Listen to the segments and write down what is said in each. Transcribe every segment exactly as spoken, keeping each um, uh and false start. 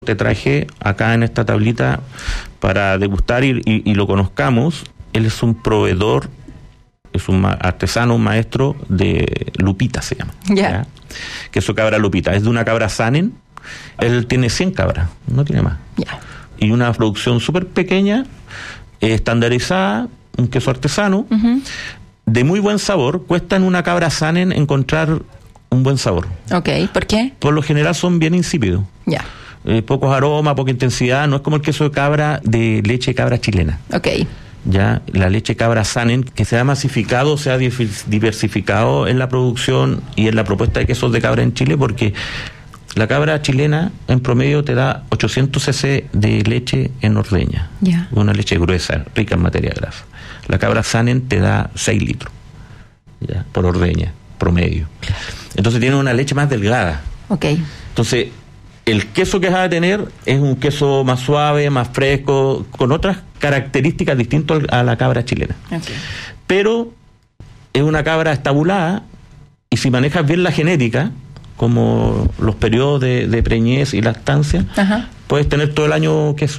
Te traje acá en esta tablita para degustar y, y, y lo conozcamos. Él es un proveedor, es un artesano, un maestro de lupita, se llama. Yeah. ¿ya? Queso cabra lupita. Es de una cabra Sanen. Él tiene cien cabras, no tiene más. Yeah. Y una producción súper pequeña, eh, estandarizada, un queso artesano, uh-huh. de muy buen sabor. Cuesta en una cabra Sanen encontrar un buen sabor. Ok, ¿por qué? Por lo general son bien insípidos. Ya. Yeah. Eh, pocos aromas, poca intensidad, no es como el queso de cabra de leche de cabra chilena. Ok. Ya, la leche cabra Sanen, que se ha masificado, se ha diversificado en la producción y en la propuesta de quesos de cabra en Chile, porque la cabra chilena en promedio te da ochocientos centilitros de leche en ordeña. Ya. Yeah. Una leche gruesa, rica en materia grasa. La cabra Sanen te da seis litros, ya, por ordeña, promedio. Entonces tiene una leche más delgada. Ok. Entonces, el queso que va a tener es un queso más suave, más fresco, con otras características distintas a la cabra chilena. Okay. Pero es una cabra estabulada y si manejas bien la genética, como los periodos de, de preñez y lactancia, uh-huh. puedes tener todo el año queso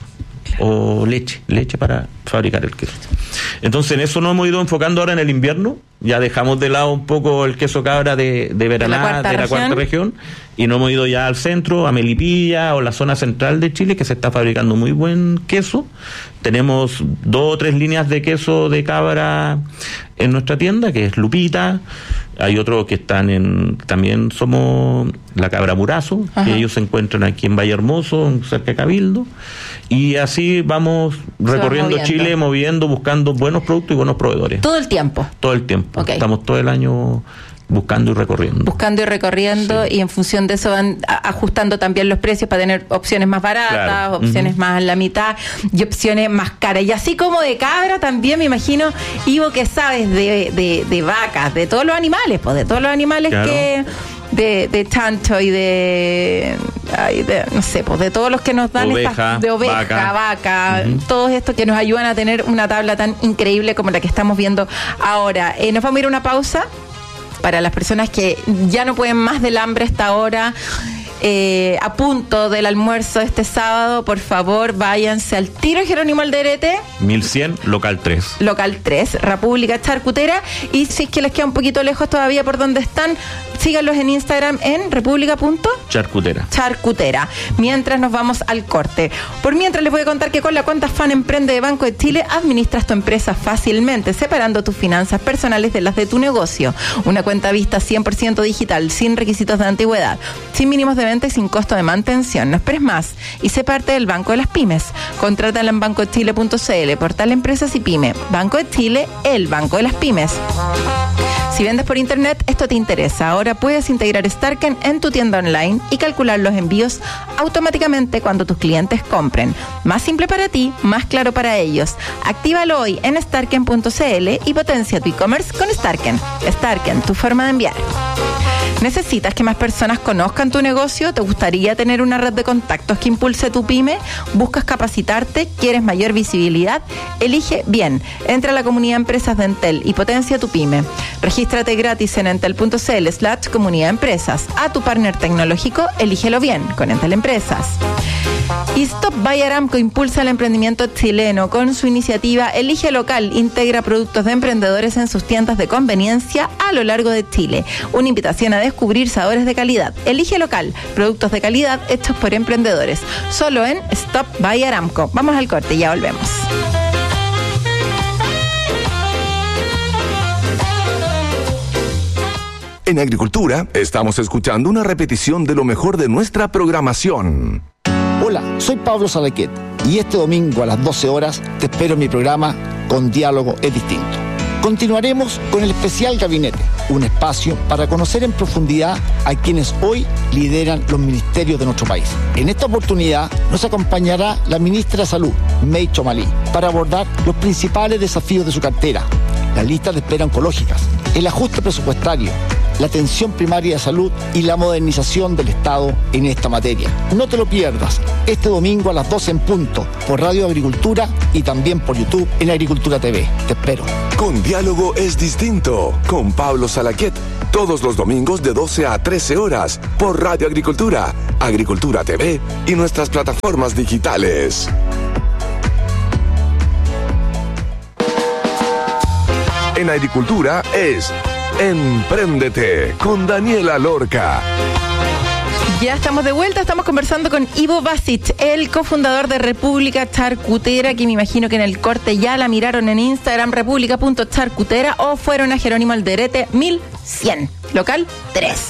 o leche, leche para fabricar el queso. Entonces en eso nos hemos ido enfocando ahora en el invierno. Ya dejamos de lado un poco el queso cabra de, de Veraná, de la, de la cuarta región, y nos hemos ido ya al centro, a Melipilla o la zona central de Chile, que se está fabricando muy buen queso. Tenemos dos o tres líneas de queso de cabra en nuestra tienda, que es Lupita. Hay otros que están en, también somos la cabra Murazo, ajá. que ellos se encuentran aquí en Valle Hermoso, cerca de Cabildo. Y así vamos recorriendo moviendo. Chile, moviendo, buscando buenos productos y buenos proveedores. Todo el tiempo. Todo el tiempo. Okay. Estamos todo el año buscando y recorriendo. Buscando y recorriendo, sí. y en función de eso van ajustando también los precios para tener opciones más baratas, claro. opciones uh-huh. más a la mitad y opciones más caras. Y así como de cabra, también me imagino, Ivo, que sabes de, de, de vacas, de todos los animales, pues de todos los animales claro. que... De, de chancho y de, ay, de, no sé, pues de todos los que nos dan oveja, estas, de oveja, vaca, vaca uh-huh. todos estos que nos ayudan a tener una tabla tan increíble como la que estamos viendo ahora. Eh, nos vamos a ir a una pausa para las personas que ya no pueden más del hambre a esta hora. Eh, a punto del almuerzo este sábado, por favor, váyanse al Tiro Jerónimo Alderete. mil cien, local tres. Local tres, República Charcutera. Y si es que les queda un poquito lejos todavía por donde están, síganlos en Instagram en república punto charcutera. Charcutera. Mientras nos vamos al corte. Por mientras les voy a contar que con la cuenta Fan Emprende de Banco de Chile administras tu empresa fácilmente, separando tus finanzas personales de las de tu negocio. Una cuenta vista cien por ciento digital, sin requisitos de antigüedad, sin mínimos de y sin costo de mantención. No esperes más y sé parte del Banco de las Pymes. Contrátala en banco de chile punto c l, portal Empresas y Pyme. Banco de Chile, el Banco de las Pymes. Si vendes por internet, esto te interesa. Ahora puedes integrar Starken en tu tienda online y calcular los envíos automáticamente cuando tus clientes compren. Más simple para ti, más claro para ellos. Actívalo hoy en starken punto c l y potencia tu e-commerce con Starken. Starken, tu forma de enviar. ¿Necesitas que más personas conozcan tu negocio? ¿Te gustaría tener una red de contactos que impulse tu pyme? ¿Buscas capacitarte? ¿Quieres mayor visibilidad? Elige bien. Entra a la comunidad Empresas de Entel y potencia tu pyme. Regístrate gratis en entel punto c l slash comunidad empresas. A tu partner tecnológico, elígelo bien con Entel Empresas. Y Stop by Aramco impulsa el emprendimiento chileno con su iniciativa Elige Local. Integra productos de emprendedores en sus tiendas de conveniencia a lo largo de Chile. Una invitación a descubrir sabores de calidad. Elige Local, productos de calidad hechos por emprendedores. Solo en Stop by Aramco. Vamos al corte y ya volvemos. En Agricultura estamos escuchando una repetición de lo mejor de nuestra programación. Hola, soy Pablo Salaquet y este domingo a las doce horas te espero en mi programa Con Diálogo es Distinto. Continuaremos con el especial Gabinete, un espacio para conocer en profundidad a quienes hoy lideran los ministerios de nuestro país. En esta oportunidad nos acompañará la ministra de Salud, May Chomalí, para abordar los principales desafíos de su cartera, las listas de espera oncológicas, el ajuste presupuestario, la atención primaria de salud y la modernización del Estado en esta materia. No te lo pierdas, este domingo a las doce en punto, por Radio Agricultura y también por YouTube en Agricultura T V. Te espero. Con Diálogo es distinto, con Pablo Salaquet, todos los domingos de doce a trece horas, por Radio Agricultura, Agricultura T V y nuestras plataformas digitales. En Agricultura es Empréndete con Daniela Lorca. Ya estamos de vuelta, estamos conversando con Ivo Basic, el cofundador de República Charcutera, que me imagino que en el corte ya la miraron en Instagram, república punto charcutera, o fueron a Jerónimo Alderete mil cien, local tres.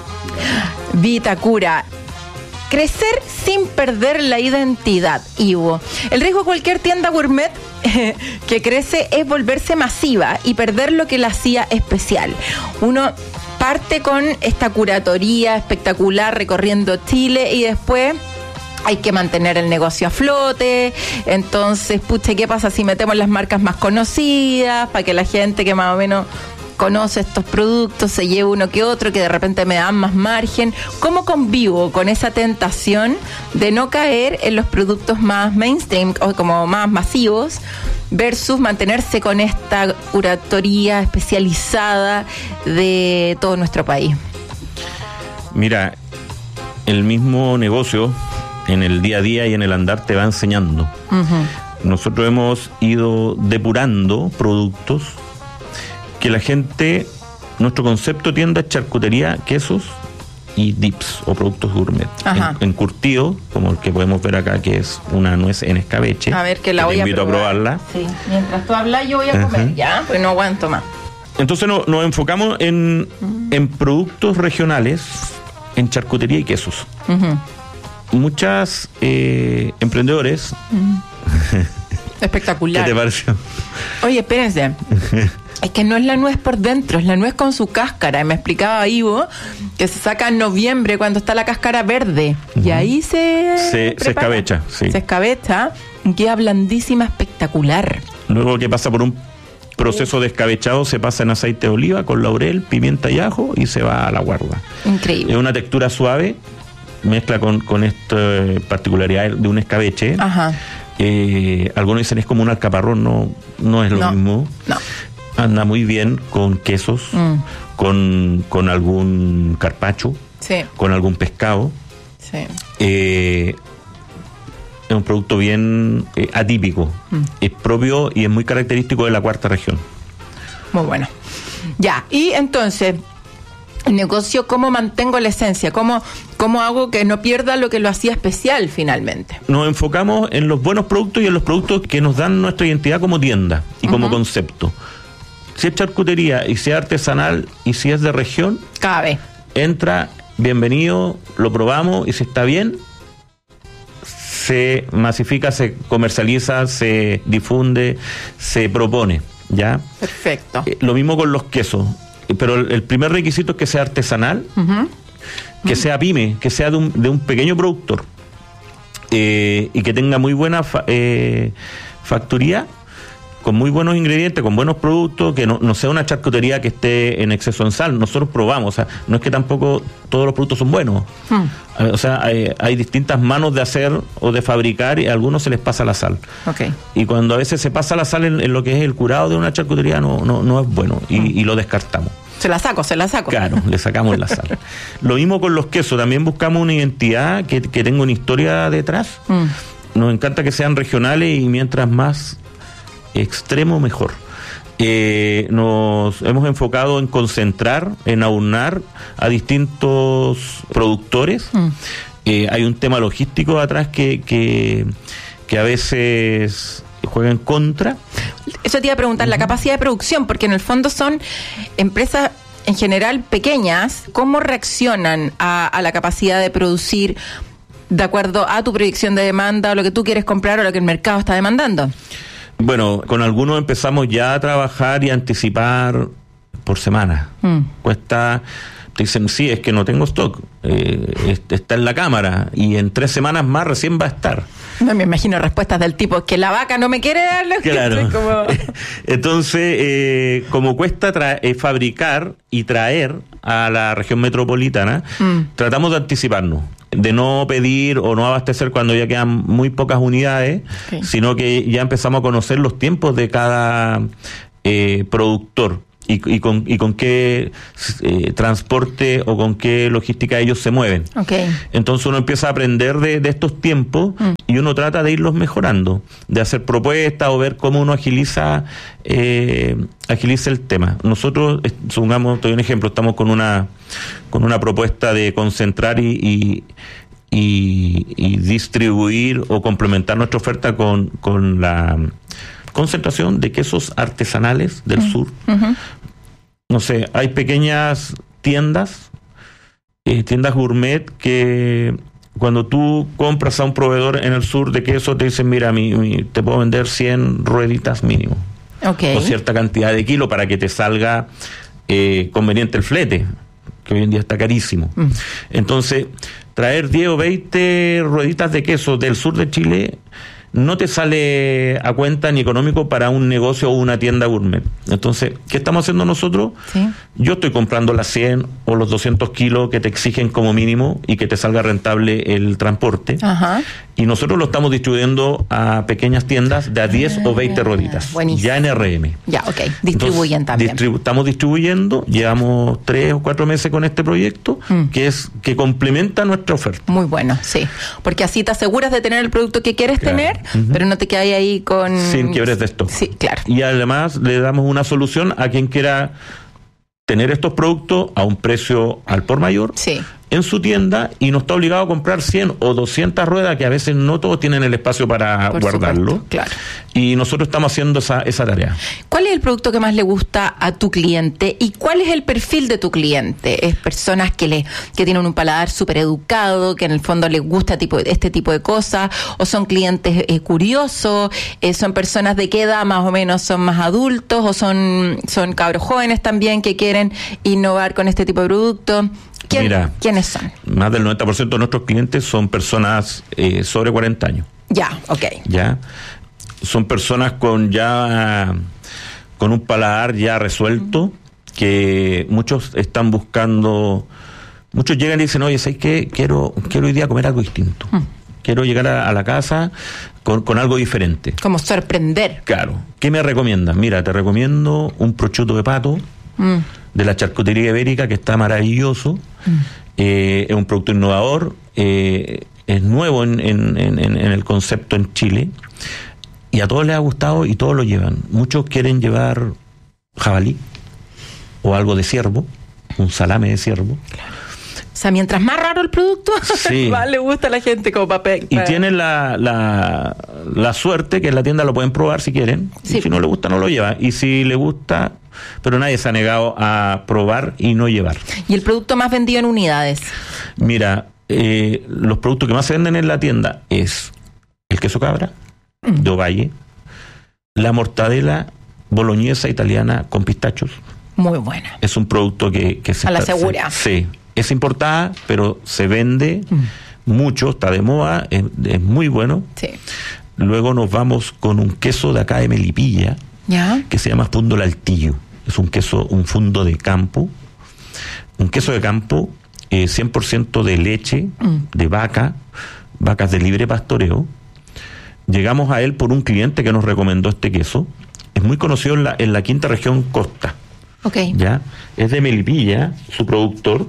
Vitacura. Crecer sin perder la identidad, Ivo. El riesgo de cualquier tienda gourmet eh, que crece es volverse masiva y perder lo que la hacía especial. Uno parte con esta curatoría espectacular recorriendo Chile y después hay que mantener el negocio a flote. Entonces, pucha, ¿qué pasa si metemos las marcas más conocidas para que la gente que más o menos conoce estos productos se lleve uno que otro, que de repente me dan más margen? ¿Cómo convivo con esa tentación de no caer en los productos más mainstream o como más masivos versus mantenerse con esta curatoría especializada de todo nuestro país? Mira, el mismo negocio en el día a día y en el andar te va enseñando. Uh-huh. Nosotros hemos ido depurando productos que la gente, nuestro concepto tienda es charcutería, quesos y dips o productos gourmet. En, encurtido, como el que podemos ver acá, que es una nuez en escabeche. A ver, que la que voy te invito a, a probarla. Sí, mientras tú hablas yo voy a comer. Uh-huh. Ya, pues no aguanto más. Entonces no, nos enfocamos en, uh-huh. en productos regionales, en charcutería y quesos. Uh-huh. Muchas eh, emprendedores. Uh-huh. Espectacular. ¿Qué te pareció? Oye, espérense. Es que no es la nuez por dentro, es la nuez con su cáscara. Me explicaba Ivo que se saca en noviembre cuando está la cáscara verde. Uh-huh. Y ahí se... Se, se escabecha, sí. Se escabecha y queda blandísima, espectacular. Luego que pasa por un proceso de escabechado, se pasa en aceite de oliva con laurel, pimienta y ajo y se va a la guarda. Increíble. Es una textura suave, mezcla con, con esta particularidad de un escabeche. Ajá. Eh, algunos dicen es como un alcaparrón, no, no es lo no, mismo. No. Anda muy bien con quesos, mm. con, con algún carpaccio, sí. con algún pescado. Sí. Eh, es un producto bien eh, atípico, mm. es propio y es muy característico de la cuarta región. Muy bueno. Ya, y entonces, el negocio, ¿cómo mantengo la esencia? ¿Cómo, cómo hago que no pierda lo que lo hacía especial finalmente? Nos enfocamos en los buenos productos y en los productos que nos dan nuestra identidad como tienda y como uh-huh. concepto. Si es charcutería y si es artesanal y si es de región, cabe. Entra, bienvenido, lo probamos y si está bien, se masifica, se comercializa, se difunde, se propone, ¿ya? Perfecto. Eh, lo mismo con los quesos, pero el, el primer requisito es que sea artesanal, uh-huh. que uh-huh. sea pyme, que sea de un, de un pequeño productor eh, y que tenga muy buena fa, eh, factoría, con muy buenos ingredientes, con buenos productos, que no, no sea una charcutería que esté en exceso en sal. Nosotros probamos, o sea, no es que tampoco todos los productos son buenos. Hmm. O sea, hay, hay distintas manos de hacer o de fabricar y a algunos se les pasa la sal. Okay. Y cuando a veces se pasa la sal en, en lo que es el curado de una charcutería, no, no, no es bueno y, hmm. y lo descartamos. Se la saco, se la saco. Claro, le sacamos la sal. Lo mismo con los quesos, también buscamos una identidad que, que tenga una historia detrás. Hmm. Nos encanta que sean regionales y mientras más extremo mejor. Eh, nos hemos enfocado en concentrar, en aunar a distintos productores. Mm. Eh, hay un tema logístico atrás que, que, que a veces juega en contra. Eso te iba a preguntar, uh-huh. la capacidad de producción, porque en el fondo son empresas en general pequeñas. ¿Cómo reaccionan a, a la capacidad de producir de acuerdo a tu proyección de demanda, o lo que tú quieres comprar o lo que el mercado está demandando? Bueno, con algunos empezamos ya a trabajar y a anticipar por semana. Mm. Cuesta, te dicen, sí, es que no tengo stock, eh, está en la cámara y en tres semanas más recién va a estar. No me imagino respuestas del tipo, que la vaca no me quiere dar lo que claro. estoy como... Entonces, eh, como cuesta tra- eh, fabricar y traer a la región metropolitana, mm. tratamos de anticiparnos, de no pedir o no abastecer cuando ya quedan muy pocas unidades, okay. sino que ya empezamos a conocer los tiempos de cada eh, productor. Y, y, con, y con qué eh, transporte o con qué logística ellos se mueven. Okay. Entonces uno empieza a aprender de, de estos tiempos mm. y uno trata de irlos mejorando, de hacer propuestas o ver cómo uno agiliza eh, agiliza el tema. Nosotros, supongamos, te doy un ejemplo, estamos con una con una propuesta de concentrar y, y y, y distribuir o complementar nuestra oferta con, con la concentración de quesos artesanales del uh-huh. sur. Uh-huh. No sé, hay pequeñas tiendas, eh, tiendas gourmet que cuando tú compras a un proveedor en el sur de queso te dicen, mira, mi, mi, te puedo vender cien rueditas mínimo. Okay. O cierta cantidad de kilos para que te salga eh, conveniente el flete, que hoy en día está carísimo. Uh-huh. Entonces, traer diez o veinte rueditas de queso del sur de Chile no te sale a cuenta ni económico para un negocio o una tienda gourmet. Entonces, ¿qué estamos haciendo nosotros? Sí. Yo estoy comprando las cien o los doscientos kilos que te exigen como mínimo y que te salga rentable el transporte. Ajá. Y nosotros lo estamos distribuyendo a pequeñas tiendas de a diez ah, o veinte rueditas. Buenísimo. Ya en R M. Ya, ok. Distribuyen Entonces, también. Distribu- estamos distribuyendo, llevamos tres o cuatro meses con este proyecto, mm. que es que complementa nuestra oferta. Muy bueno, sí. Porque así te aseguras de tener el producto que quieres claro. tener, uh-huh. pero no te quedas ahí con... sin quiebres de stock. Sí, claro. Y además le damos una solución a quien quiera tener estos productos a un precio al por mayor sí. en su tienda y no está obligado a comprar cien o doscientas ruedas, que a veces no todos tienen el espacio para por guardarlo. Supuesto, claro. Y nosotros estamos haciendo esa, esa tarea. ¿Cuál es el producto que más le gusta a tu cliente y cuál es el perfil de tu cliente? ¿Es personas que le que tienen un paladar súper educado, que en el fondo les gusta tipo, este tipo de cosas? ¿O son clientes eh, curiosos? Eh, ¿Son personas de qué edad más o menos? ¿Son más adultos o son, son cabros jóvenes también que quieren innovar con este tipo de producto? ¿Quién, Mira, ¿Quiénes son? Más del noventa por ciento de nuestros clientes son personas eh, sobre cuarenta años. Ya, ok. Ya. Son personas con ya con un paladar ya resuelto, uh-huh. que muchos están buscando, muchos llegan y dicen, oye, ¿sabes qué? Quiero, quiero hoy día comer algo distinto. Uh-huh. Quiero llegar a, a la casa con, con algo diferente. Como sorprender. Claro. ¿Qué me recomiendas? Mira, te recomiendo un prosciutto de pato uh-huh. de la charcutería ibérica, que está maravilloso. Uh-huh. Eh, es un producto innovador, eh, es nuevo en, en, en, en el concepto en Chile. Y a todos les ha gustado y todos lo llevan. Muchos quieren llevar jabalí o algo de ciervo, un salame de ciervo. Claro. O sea, mientras más raro el producto, sí. más le gusta a la gente como papel. Y tienen la, la, la suerte que en la tienda lo pueden probar si quieren. Sí. Y si no le gusta, no lo llevan. Y si le gusta, pero nadie se ha negado a probar y no llevar. ¿Y el producto más vendido en unidades? Mira, eh, los productos que más se venden en la tienda es el queso cabra de Ovalle, la mortadela boloñesa italiana con pistachos. Muy buena. Es un producto que, que se... A la segura. Se, sí, es importada, pero se vende mm. mucho, está de moda, es, es muy bueno. Sí. Luego nos vamos con un queso de acá de Melipilla, ¿ya? Que se llama Fundo Altillo. Es un queso, un fundo de campo, un queso de campo, eh, cien por ciento de leche, mm. de vaca, vacas de libre pastoreo. Llegamos a él por un cliente que nos recomendó este queso. Es muy conocido en la, en la quinta región costa. Okay. ¿Ya? Es de Melipilla, su productor.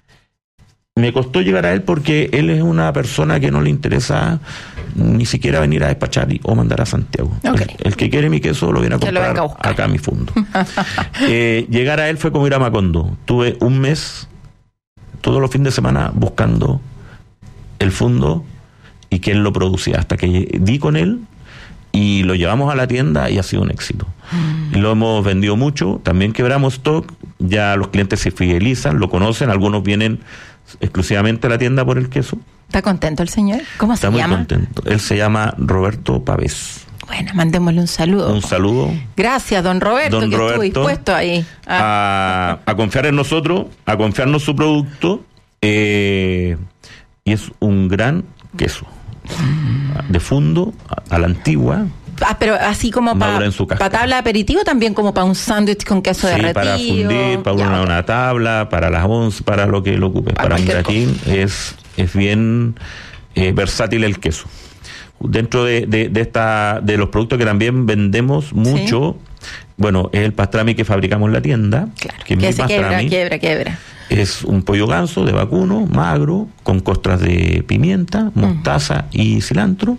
Me costó llegar a él porque él es una persona que no le interesa ni siquiera venir a despachar o mandar a Santiago. Okay. El, el que quiere mi queso lo viene a comprar a acá a mi fondo. eh, llegar a él fue como ir a Macondo. Tuve un mes, todos los fines de semana, buscando el fondo y que él lo producía, hasta que di con él y lo llevamos a la tienda y ha sido un éxito. Mm. Lo hemos vendido mucho, también quebramos stock, ya los clientes se fidelizan, lo conocen, algunos vienen exclusivamente a la tienda por el queso. ¿Está contento el señor? ¿Cómo se llama? Está muy contento. Él se llama Roberto Pavés. Bueno, mandémosle un saludo. Un saludo. Gracias, don Roberto, don que Roberto, estuvo dispuesto ahí a... A, a confiar en nosotros, a confiarnos su producto, eh, y es un gran queso. De fundo, a la antigua, Ah, pero así como para pa tabla de aperitivo, también como para un sándwich con queso sí, derretido. Para fundir, para una, ya, una tabla, para las once, para lo que lo ocupe. Para, para un gratín es, es bien eh, versátil el queso. Dentro de, de, de esta de los productos que también vendemos mucho, sí. bueno, es el pastrami que fabricamos en la tienda. Claro, que, que se quiebra, quiebra, quiebra. Es un pollo ganso de vacuno, magro, con costras de pimienta, mostaza mm. y cilantro.